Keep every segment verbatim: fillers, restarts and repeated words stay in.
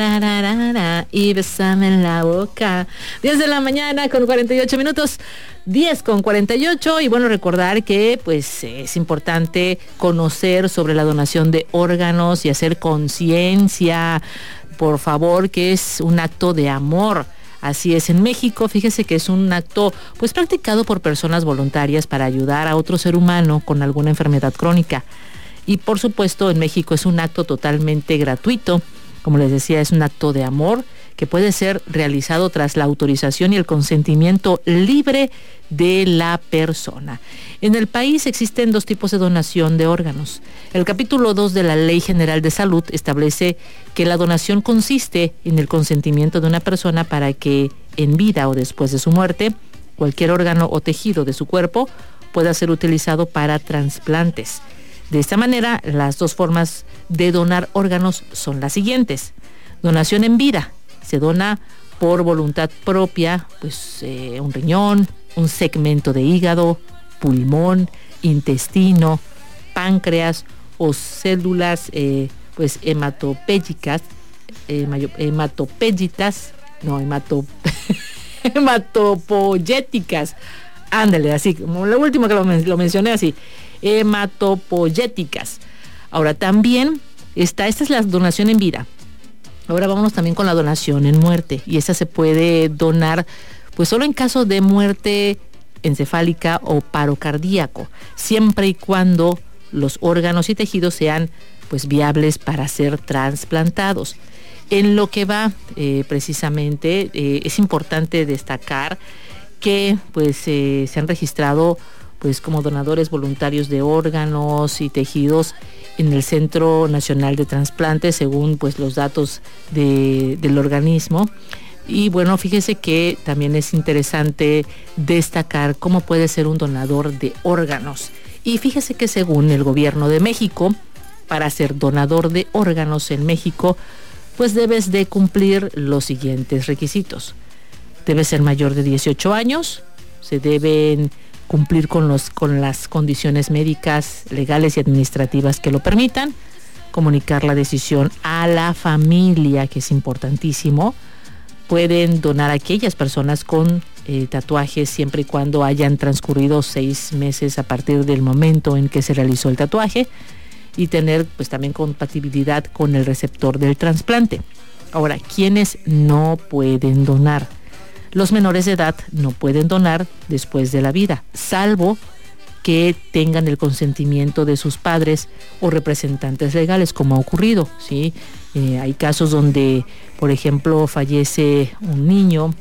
Y besame en la boca. diez de la mañana con cuarenta y ocho minutos. diez con cuarenta y ocho. Y bueno, recordar que pues es importante conocer sobre la donación de órganos y hacer conciencia, por favor, que es un acto de amor. Así es, en México, fíjese que es un acto pues practicado por personas voluntarias para ayudar a otro ser humano con alguna enfermedad crónica. Y por supuesto, en México es un acto totalmente gratuito. Como les decía, es un acto de amor que puede ser realizado tras la autorización y el consentimiento libre de la persona. En el país existen dos tipos de donación de órganos. El capítulo dos de la Ley General de Salud establece que la donación consiste en el consentimiento de una persona para que en vida o después de su muerte, cualquier órgano o tejido de su cuerpo pueda ser utilizado para trasplantes. De esta manera, las dos formas de donar órganos son las siguientes. Donación en vida. Se dona por voluntad propia, pues eh, un riñón, un segmento de hígado, pulmón, intestino, páncreas o células eh, pues hematopéyicas, eh, hematopéyitas, no, hemato, hematopoyéticas. Ándale, así, como lo último que lo, lo mencioné así. Hematopoyéticas. Ahora también está, esta es la donación en vida. Ahora vamos también con la donación en muerte, y esta se puede donar pues solo en caso de muerte encefálica o paro cardíaco, siempre y cuando los órganos y tejidos sean pues viables para ser trasplantados. En lo que va eh, precisamente eh, es importante destacar que pues eh, se han registrado pues como donadores voluntarios de órganos y tejidos en el Centro Nacional de Transplantes, según pues los datos de, del organismo. Y bueno, fíjese que también es interesante destacar cómo puede ser un donador de órganos. Y fíjese que según el gobierno de México, para ser donador de órganos en México, pues debes de cumplir los siguientes requisitos. Debes ser mayor de dieciocho años, se deben cumplir con, los, con las condiciones médicas, legales y administrativas que lo permitan, comunicar la decisión a la familia, que es importantísimo. Pueden donar a aquellas personas con eh, tatuajes siempre y cuando hayan transcurrido seis meses a partir del momento en que se realizó el tatuaje, y tener pues también compatibilidad con el receptor del trasplante. Ahora, ¿quiénes no pueden donar? Los menores de edad no pueden donar después de la vida, salvo que tengan el consentimiento de sus padres o representantes legales, como ha ocurrido, ¿sí? Eh, hay casos donde, por ejemplo, fallece un niño,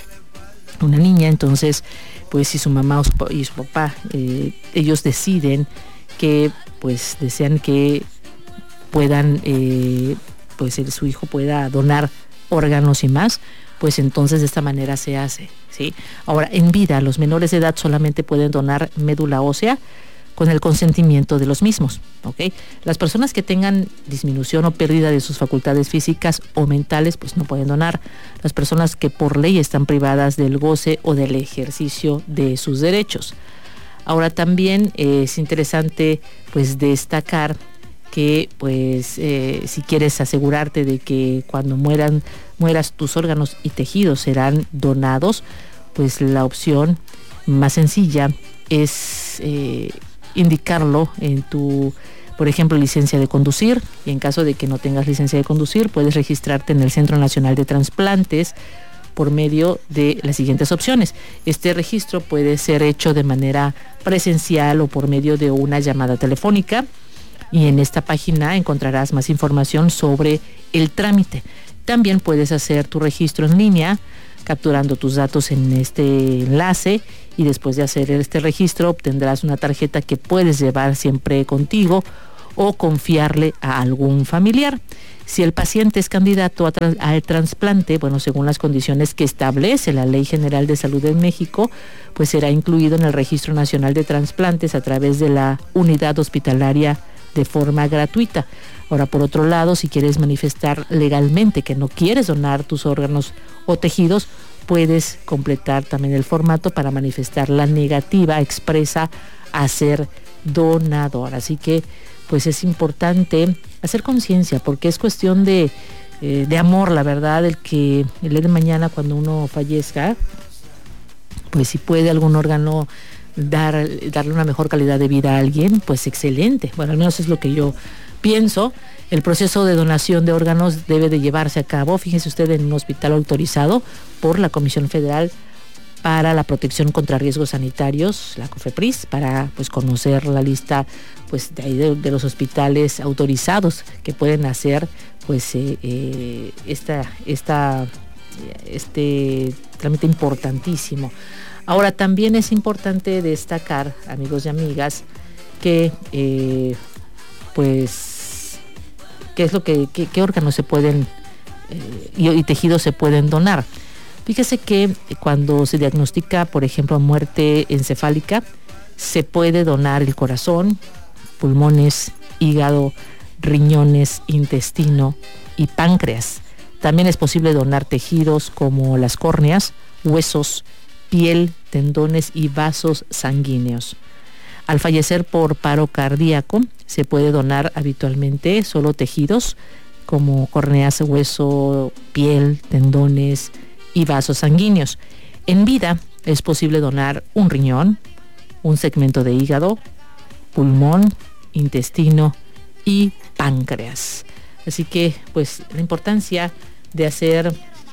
una niña, entonces, pues si su mamá y su papá, eh, ellos deciden que, pues, desean que puedan, eh, pues, el, su hijo pueda donar órganos y más, pues entonces de esta manera se hace, ¿sí? Ahora, en vida, los menores de edad solamente pueden donar médula ósea con el consentimiento de los mismos, ¿ok? Las personas que tengan disminución o pérdida de sus facultades físicas o mentales, pues no pueden donar. Las personas que por ley están privadas del goce o del ejercicio de sus derechos. Ahora también eh, es interesante pues destacar que pues eh, si quieres asegurarte de que cuando mueran mueras tus órganos y tejidos serán donados, pues la opción más sencilla es eh, indicarlo en tu, por ejemplo, licencia de conducir, y en caso de que no tengas licencia de conducir, puedes registrarte en el Centro Nacional de Transplantes por medio de las siguientes opciones. Este registro puede ser hecho de manera presencial o por medio de una llamada telefónica, y en esta página encontrarás más información sobre el trámite. También puedes hacer tu registro en línea capturando tus datos en este enlace, y después de hacer este registro obtendrás una tarjeta que puedes llevar siempre contigo o confiarle a algún familiar. Si el paciente es candidato a tra- al trasplante, bueno, según las condiciones que establece la Ley General de Salud en México, pues será incluido en el Registro Nacional de Transplantes a través de la unidad hospitalaria de forma gratuita. Ahora, por otro lado, si quieres manifestar legalmente que no quieres donar tus órganos o tejidos, puedes completar también el formato para manifestar la negativa expresa a ser donador. Así que, pues es importante hacer conciencia, porque es cuestión de eh, de amor, la verdad, el que el día de mañana cuando uno fallezca, pues si puede algún órgano dar, darle una mejor calidad de vida a alguien, pues excelente. Bueno, al menos es lo que yo pienso. El proceso de donación de órganos debe de llevarse a cabo, fíjese usted, en un hospital autorizado por la Comisión Federal para la Protección contra Riesgos Sanitarios, la COFEPRIS, para pues conocer la lista pues de, ahí de, de los hospitales autorizados que pueden hacer pues eh, eh, esta, esta, este trámite importantísimo. Ahora, también es importante destacar, amigos y amigas, que eh, pues qué es lo que, qué, qué órganos se pueden eh, y, y tejidos se pueden donar. Fíjese que cuando se diagnostica, por ejemplo, muerte encefálica, se puede donar el corazón, pulmones, hígado, riñones, intestino y páncreas. También es posible donar tejidos como las córneas, huesos, piel, tendones y vasos sanguíneos. Al fallecer por paro cardíaco, se puede donar habitualmente solo tejidos como córneas, hueso, piel, tendones y vasos sanguíneos. En vida es posible donar un riñón, un segmento de hígado, pulmón, intestino y páncreas. Así que, pues, la importancia de hacer,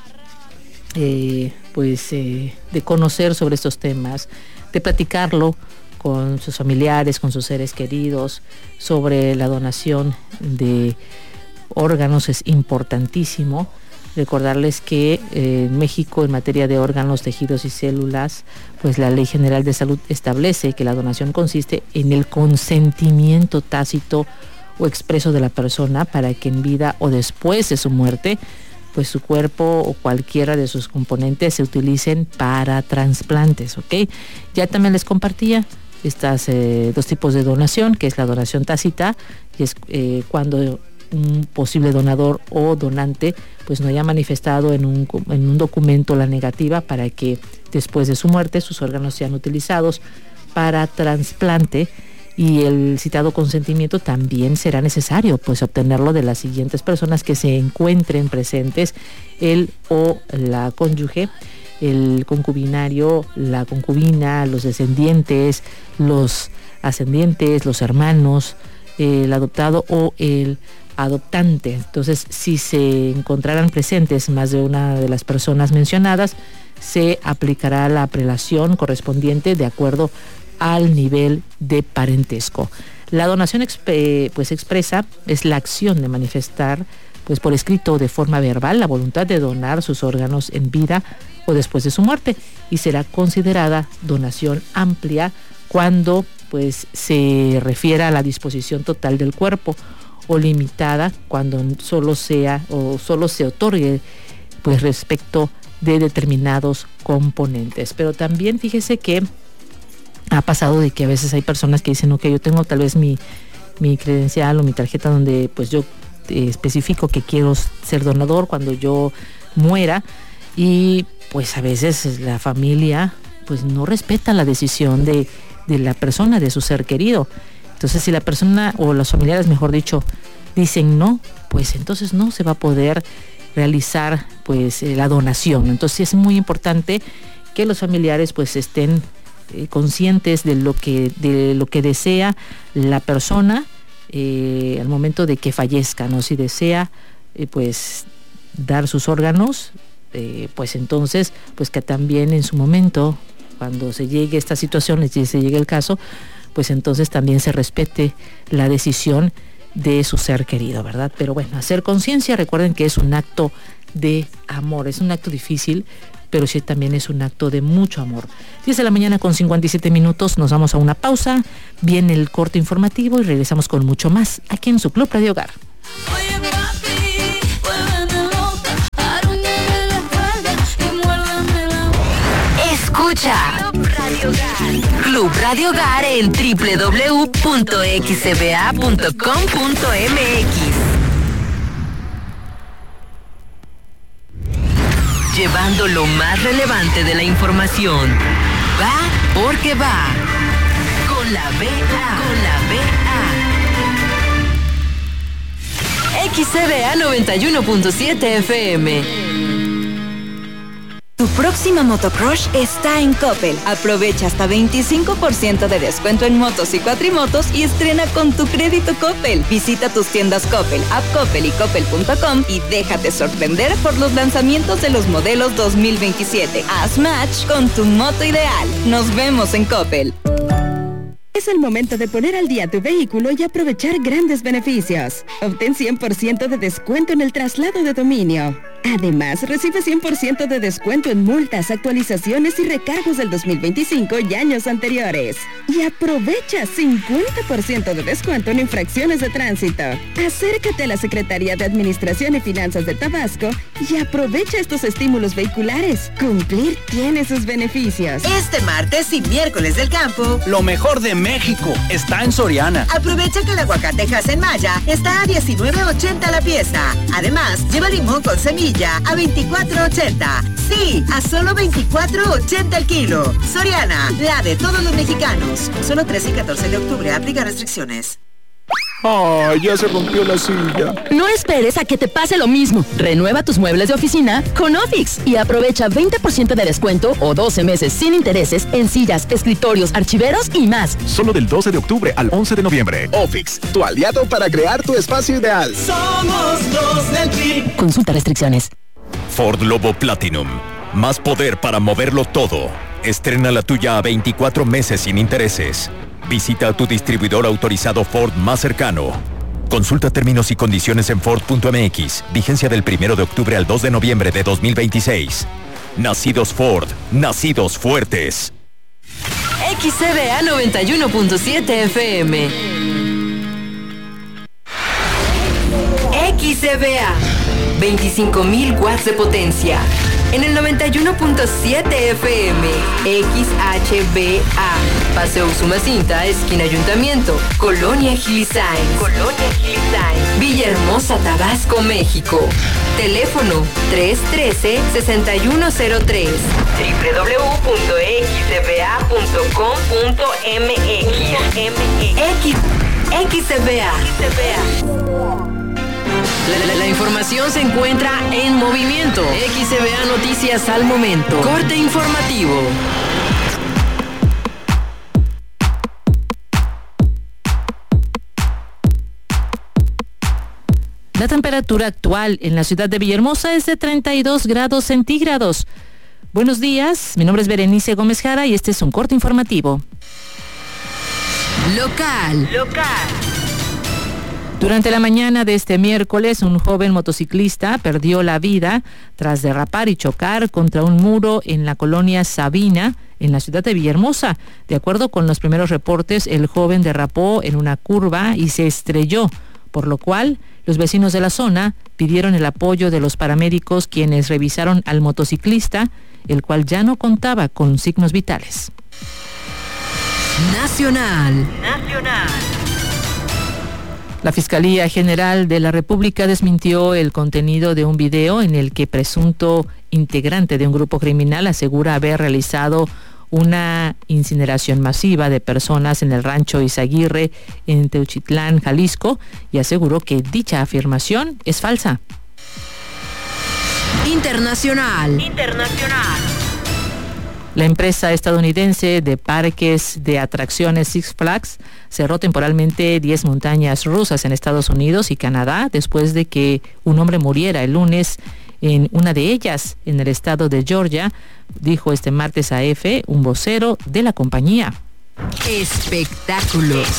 eh, pues, eh, de conocer sobre estos temas, de platicarlo con sus familiares, con sus seres queridos, sobre la donación de órganos es importantísimo. Recordarles que eh, en México, en materia de órganos, tejidos y células, pues la Ley General de Salud establece que la donación consiste en el consentimiento tácito o expreso de la persona para que en vida o después de su muerte, pues su cuerpo o cualquiera de sus componentes se utilicen para trasplantes, ¿ok? Ya también les compartía estas eh, dos tipos de donación, que es la donación tácita, y es eh, cuando un posible donador o donante pues no haya manifestado en un, en un documento la negativa para que después de su muerte sus órganos sean utilizados para trasplante, y el citado consentimiento también será necesario pues obtenerlo de las siguientes personas que se encuentren presentes: él o la cónyuge, el concubinario, la concubina, los descendientes, los ascendientes, los hermanos, el adoptado o el adoptante. Entonces, si se encontraran presentes más de una de las personas mencionadas, se aplicará la prelación correspondiente de acuerdo al nivel de parentesco. La donación exp- pues expresa es la acción de manifestar pues por escrito o de forma verbal la voluntad de donar sus órganos en vida o después de su muerte, y será considerada donación amplia cuando pues se refiera a la disposición total del cuerpo, o limitada cuando solo sea o solo se otorgue pues respecto de determinados componentes. Pero también fíjese que ha pasado de que a veces hay personas que dicen, ok, yo tengo tal vez mi, mi credencial o mi tarjeta donde pues yo eh, especifico que quiero ser donador cuando yo muera, y pues a veces la familia pues no respeta la decisión de, de la persona, de su ser querido. Entonces, si la persona o los familiares, mejor dicho, dicen no, pues entonces no se va a poder realizar pues eh, la donación. Entonces es muy importante que los familiares pues estén eh, conscientes de lo que de lo que desea la persona eh, al momento de que fallezca, ¿no? Si desea eh, pues dar sus órganos, eh, pues entonces pues que también en su momento, cuando se llegue a esta situación, si se llegue el caso, pues entonces también se respete la decisión de su ser querido, ¿verdad? Pero bueno, hacer conciencia, recuerden que es un acto de amor, es un acto difícil, pero sí también es un acto de mucho amor. diez de la mañana con cincuenta y siete minutos, nos vamos a una pausa, viene el corte informativo y regresamos con mucho más aquí en su Club Radio Hogar. Escucha Club Radio Hogar, Club Radio Hogar en doble u doble u doble u punto x b a punto com punto m x. Llevando lo más relevante de la información. Va porque va. Con la B A. Con la B A. X C B A noventa y uno punto siete F M. Tu próxima motocrush está en Coppel. Aprovecha hasta veinticinco por ciento de descuento en motos y cuatrimotos y estrena con tu crédito Coppel. Visita tus tiendas Coppel, App Coppel y Coppel punto com y déjate sorprender por los lanzamientos de los modelos dos mil veintisiete. Haz match con tu moto ideal. Nos vemos en Coppel. Es el momento de poner al día tu vehículo y aprovechar grandes beneficios. Obtén cien por ciento de descuento en el traslado de dominio. Además, recibe cien por ciento de descuento en multas, actualizaciones y recargos del dos mil veinticinco y años anteriores. Y aprovecha cincuenta por ciento de descuento en infracciones de tránsito. Acércate a la Secretaría de Administración y Finanzas de Tabasco y aprovecha estos estímulos vehiculares. Cumplir tiene sus beneficios. Este martes y miércoles del campo, lo mejor de México está en Soriana. Aprovecha que el aguacate en Maya está a diecinueve ochenta la pieza. Además, lleva limón con semilla a veinticuatro ochenta. Sí, a solo veinticuatro ochenta el kilo. Soriana, la de todos los mexicanos. Solo trece y catorce de octubre. Aplica restricciones. ¡Ay, ya se rompió la silla! No esperes a que te pase lo mismo. Renueva tus muebles de oficina con Ofix y aprovecha veinte por ciento de descuento o doce meses sin intereses en sillas, escritorios, archiveros y más. Solo del doce de octubre al once de noviembre. Ofix, tu aliado para crear tu espacio ideal. Somos los del P. Consulta restricciones. Ford Lobo Platinum. Más poder para moverlo todo. Estrena la tuya a veinticuatro meses sin intereses. Visita a tu distribuidor autorizado Ford más cercano. Consulta términos y condiciones en Ford punto M X. Vigencia del primero de octubre al dos de noviembre de dos mil veintiséis. Nacidos Ford. Nacidos fuertes. X C B A noventa y uno punto siete F M. X C B A. veinticinco mil watts de potencia. En el noventa y uno punto siete F M, X H B A, Paseo Usumacinta, esquina Ayuntamiento, Colonia Gilisain, Colonia Gilisain, Villahermosa, Tabasco, México. Teléfono tres uno tres, seis uno cero tres, doble u doble u doble u punto x c b a punto com punto m x. X C B A. La, la, la información se encuentra en movimiento. X C B A Noticias al momento. Corte informativo. La temperatura actual en la ciudad de Villahermosa es de treinta y dos grados centígrados. Buenos días, mi nombre es Berenice Gómez Jara y este es un corte informativo. Local. Local. Durante la mañana de este miércoles, un joven motociclista perdió la vida tras derrapar y chocar contra un muro en la colonia Sabina, en la ciudad de Villahermosa. De acuerdo con los primeros reportes, el joven derrapó en una curva y se estrelló, por lo cual los vecinos de la zona pidieron el apoyo de los paramédicos, quienes revisaron al motociclista, el cual ya no contaba con signos vitales. Nacional. Nacional. La Fiscalía General de la República desmintió el contenido de un video en el que presunto integrante de un grupo criminal asegura haber realizado una incineración masiva de personas en el rancho Izaguirre en Teuchitlán, Jalisco, y aseguró que dicha afirmación es falsa. Internacional. Internacional. La empresa estadounidense de parques de atracciones Six Flags cerró temporalmente diez montañas rusas en Estados Unidos y Canadá después de que un hombre muriera el lunes en una de ellas en el estado de Georgia, dijo este martes a EFE un vocero de la compañía. Espectáculos.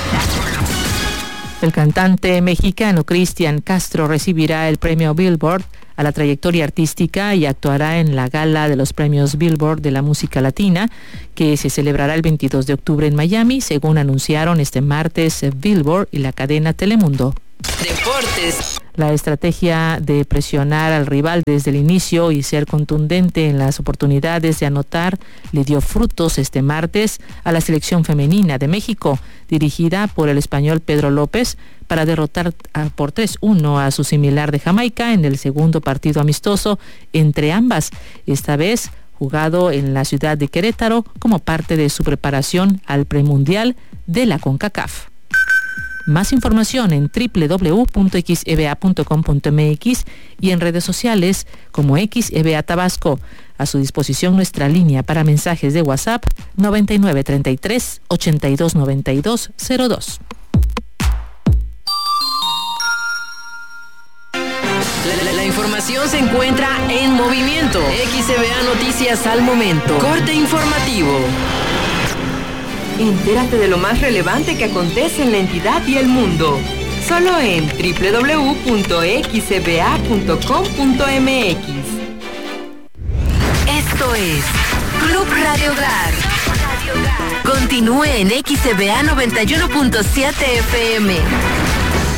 El cantante mexicano Cristian Castro recibirá el premio Billboard a la trayectoria artística y actuará en la gala de los premios Billboard de la música latina, que se celebrará el veintidós de octubre en Miami, según anunciaron este martes Billboard y la cadena Telemundo. Deportes. La estrategia de presionar al rival desde el inicio y ser contundente en las oportunidades de anotar le dio frutos este martes a la selección femenina de México, dirigida por el español Pedro López, para derrotar por tres uno a su similar de Jamaica en el segundo partido amistoso entre ambas, esta vez jugado en la ciudad de Querétaro como parte de su preparación al premundial de la CONCACAF. Más información en doble u doble u doble u punto x e b a punto com punto m x y en redes sociales como X E B A Tabasco. A su disposición nuestra línea para mensajes de WhatsApp noventa y nueve treinta y tres ochenta y dos noventa y dos cero dos. La, la, la información se encuentra en movimiento. X E B A Noticias al momento. Corte informativo. Entérate de lo más relevante que acontece en la entidad y el mundo. Solo en doble u doble u doble u punto x e b a punto com punto m x. Esto es Club Radio Hogar. Continúe en X E B A noventa y uno punto siete F M.